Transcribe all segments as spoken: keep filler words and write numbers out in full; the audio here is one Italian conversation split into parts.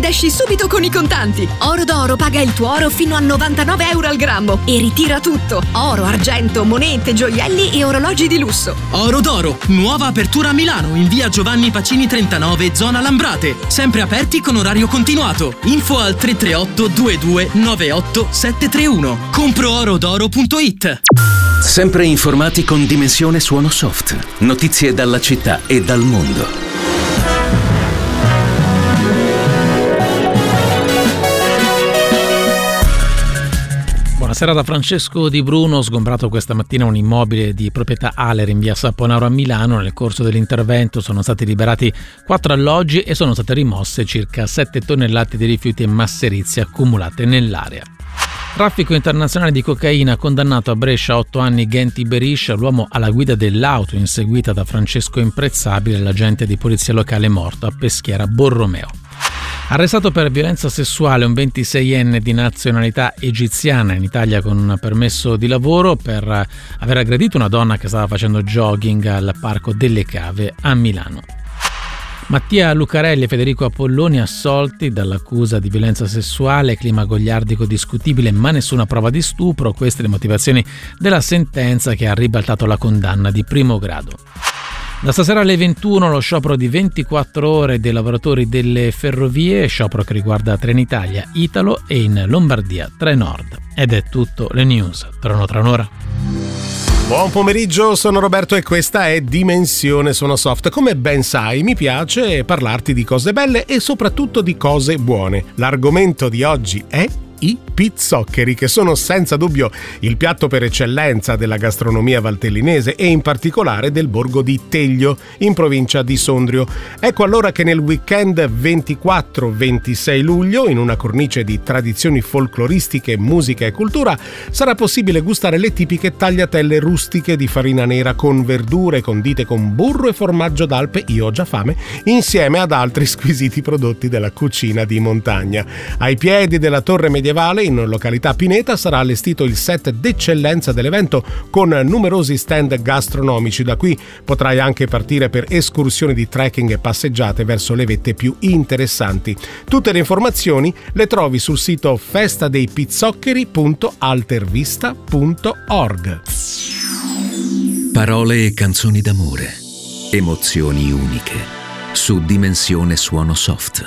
ed esci subito con i contanti. Oro d'Oro paga il tuo oro fino a novantanove euro al grammo e ritira tutto. Oro, argento, monete, gioielli e orologi di lusso. Oro d'Oro, nuova apertura a Milano in via Giovanni Pacini trentanove, zona Lambrate. Sempre aperti con orario continuato. Info al tre tre otto due due nove otto sette tre uno. compro oro d'oro punto it. Sempre informati con Dimensione Suono Soft. Notizie dalla città e dal mondo. Buonasera da Francesco Di Bruno. Sgombrato questa mattina un immobile di proprietà Aler in via Saponaro a Milano. Nel corso dell'intervento sono stati liberati quattro alloggi e sono state rimosse circa sette tonnellate di rifiuti e masserizie accumulate nell'area. Traffico internazionale di cocaina, condannato a Brescia a otto anni Genti Beriscia, l'uomo alla guida dell'auto inseguita da Francesco Imprezzabile, l'agente di polizia locale morto a Peschiera Borromeo. Arrestato per violenza sessuale un ventiseienne di nazionalità egiziana in Italia con un permesso di lavoro per aver aggredito una donna che stava facendo jogging al Parco delle Cave a Milano. Mattia Lucarelli e Federico Apolloni assolti dall'accusa di violenza sessuale, clima goliardico discutibile ma nessuna prova di stupro. Queste le motivazioni della sentenza che ha ribaltato la condanna di primo grado. Da stasera alle ventuno lo sciopero di ventiquattro ore dei lavoratori delle ferrovie, sciopero che riguarda Trenitalia, Italo e in Lombardia Trenord. Ed è tutto, le news tornano tra un'ora. Buon pomeriggio, sono Roberto e questa è Dimensione Suono Soft. Come ben sai, mi piace parlarti di cose belle e soprattutto di cose buone. L'argomento di oggi è i pizzoccheri, che sono senza dubbio il piatto per eccellenza della gastronomia valtellinese e in particolare del borgo di Teglio, in provincia di Sondrio. Ecco allora che nel weekend ventiquattro ventisei luglio, in una cornice di tradizioni folcloristiche, musica e cultura, sarà possibile gustare le tipiche tagliatelle rustiche di farina nera con verdure condite con burro e formaggio d'Alpe, io ho già fame, insieme ad altri squisiti prodotti della cucina di montagna. Ai piedi della torre medievale, in località Pineta, sarà allestito il set d'eccellenza dell'evento con numerosi stand gastronomici. Da qui potrai anche partire per escursioni di trekking e passeggiate verso le vette più interessanti. Tutte le informazioni le trovi sul sito festadeipizzoccheri punto altervista punto org. Parole e canzoni d'amore, emozioni uniche, su Dimensione Suono Soft.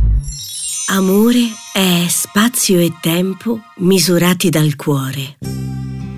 Amore è spazio e tempo misurati dal cuore.